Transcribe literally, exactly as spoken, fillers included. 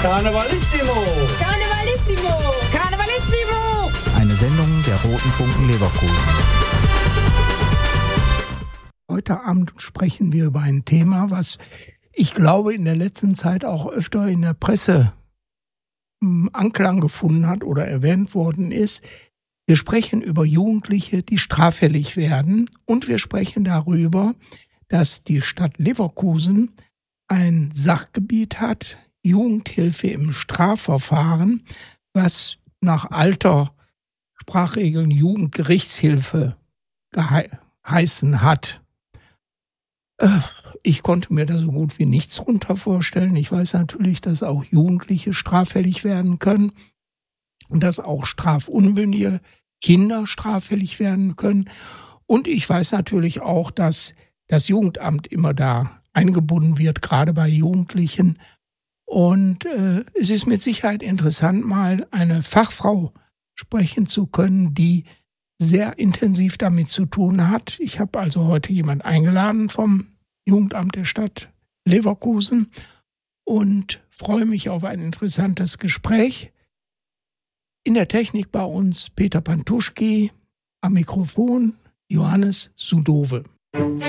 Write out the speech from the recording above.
Karnevalissimo! Karnevalissimo! Karnevalissimo! Eine Sendung der Roten Funken Leverkusen. Heute Abend sprechen wir über ein Thema, was ich glaube in der letzten Zeit auch öfter in der Presse Anklang gefunden hat oder erwähnt worden ist. Wir sprechen über Jugendliche, die straffällig werden, und wir sprechen darüber, dass die Stadt Leverkusen ein Sachgebiet hat, Jugendhilfe im Strafverfahren, was nach alter Sprachregeln Jugendgerichtshilfe geheißen hat. Ich konnte mir da so gut wie nichts drunter vorstellen. Ich weiß natürlich, dass auch Jugendliche straffällig werden können und dass auch strafunmündige Kinder straffällig werden können. Und ich weiß natürlich auch, dass das Jugendamt immer da eingebunden wird, gerade bei Jugendlichen. Und äh, es ist mit Sicherheit interessant, mal eine Fachfrau sprechen zu können, die sehr intensiv damit zu tun hat. Ich habe also heute jemand eingeladen vom Jugendamt der Stadt Leverkusen und freue mich auf ein interessantes Gespräch. In der Technik bei uns Peter Pantuschki, am Mikrofon Johannes Sudove.